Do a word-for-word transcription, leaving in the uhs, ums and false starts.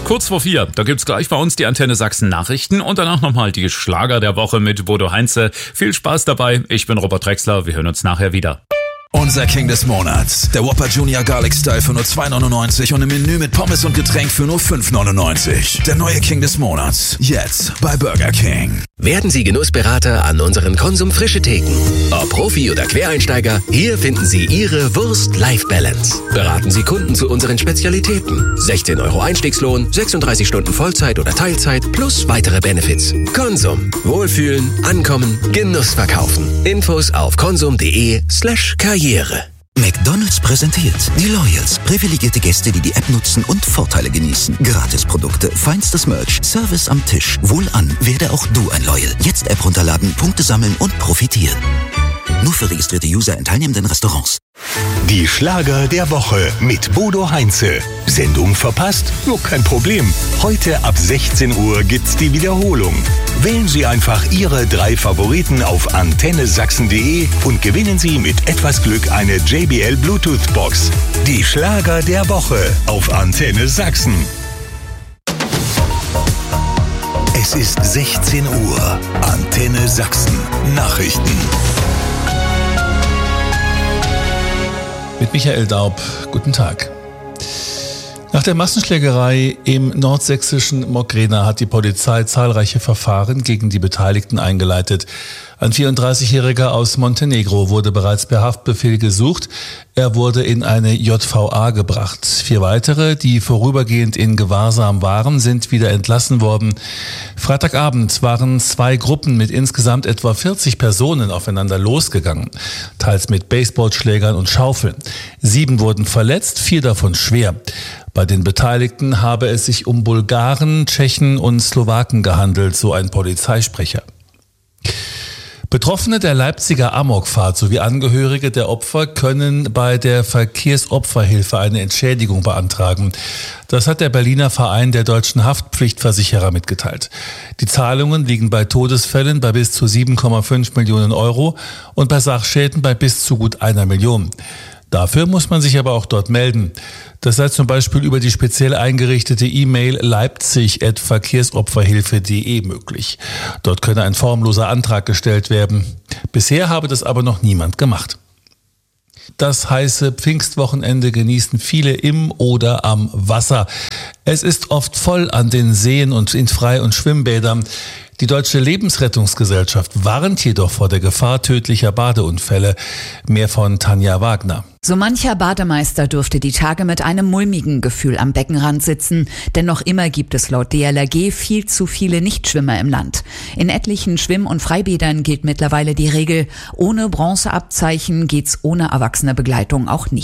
Kurz vor vier, da gibt's gleich bei uns die Antenne Sachsen Nachrichten und danach nochmal die Schlager der Woche mit Bodo Heinze. Viel Spaß dabei, ich bin Robert Drexler, wir hören uns nachher wieder. Unser King des Monats. Der Whopper Junior Garlic Style für nur zwei neunundneunzig und im Menü mit Pommes und Getränk für nur fünf neunundneunzig. Der neue King des Monats. Jetzt bei Burger King. Werden Sie Genussberater an unseren Konsum Frische Theken. Ob Profi oder Quereinsteiger, hier finden Sie Ihre Wurst-Life-Balance. Beraten Sie Kunden zu unseren Spezialitäten. sechzehn Euro Einstiegslohn, sechsunddreißig Stunden Vollzeit oder Teilzeit plus weitere Benefits. Konsum. Wohlfühlen, ankommen, Genuss verkaufen. Infos auf konsum.de slash Karriere. McDonald's präsentiert die Loyals. Privilegierte Gäste, die die App nutzen und Vorteile genießen. Gratisprodukte, feinstes Merch, Service am Tisch. Wohlan, werde auch du ein Loyal. Jetzt App runterladen, Punkte sammeln und profitieren. Nur für registrierte User in teilnehmenden Restaurants. Die Schlager der Woche mit Bodo Heinze. Sendung verpasst? Nur kein Problem. Heute ab sechzehn Uhr gibt's die Wiederholung. Wählen Sie einfach Ihre drei Favoriten auf antenne sachsen punkt de und gewinnen Sie mit etwas Glück eine J B L Bluetooth Box. Die Schlager der Woche auf Antenne Sachsen. Es ist sechzehn Uhr. Antenne Sachsen. Nachrichten. Mit Michael Daub, guten Tag. Nach der Massenschlägerei im nordsächsischen Mockrena hat die Polizei zahlreiche Verfahren gegen die Beteiligten eingeleitet. Ein vierunddreißigjähriger aus Montenegro wurde bereits per Haftbefehl gesucht. Er wurde in eine J V A gebracht. Vier weitere, die vorübergehend in Gewahrsam waren, sind wieder entlassen worden. Freitagabend waren zwei Gruppen mit insgesamt etwa vierzig Personen aufeinander losgegangen, teils mit Baseballschlägern und Schaufeln. Sieben wurden verletzt, vier davon schwer. Bei den Beteiligten habe es sich um Bulgaren, Tschechen und Slowaken gehandelt, so ein Polizeisprecher. Betroffene der Leipziger Amokfahrt sowie Angehörige der Opfer können bei der Verkehrsopferhilfe eine Entschädigung beantragen. Das hat der Berliner Verein der deutschen Haftpflichtversicherer mitgeteilt. Die Zahlungen liegen bei Todesfällen bei bis zu sieben Komma fünf Millionen Euro und bei Sachschäden bei bis zu gut einer Million. Dafür muss man sich aber auch dort melden. Das sei zum Beispiel über die speziell eingerichtete E-Mail leipzig at verkehrsopferhilfe punkt de möglich. Dort könne ein formloser Antrag gestellt werden. Bisher habe das aber noch niemand gemacht. Das heiße Pfingstwochenende genießen viele im oder am Wasser. Es ist oft voll an den Seen und in Frei- und Schwimmbädern. Die Deutsche Lebensrettungsgesellschaft warnt jedoch vor der Gefahr tödlicher Badeunfälle. Mehr von Tanja Wagner. So mancher Bademeister dürfte die Tage mit einem mulmigen Gefühl am Beckenrand sitzen, denn noch immer gibt es laut D L R G viel zu viele Nichtschwimmer im Land. In etlichen Schwimm- und Freibädern gilt mittlerweile die Regel, ohne Bronzeabzeichen geht's ohne erwachsene Begleitung auch nicht.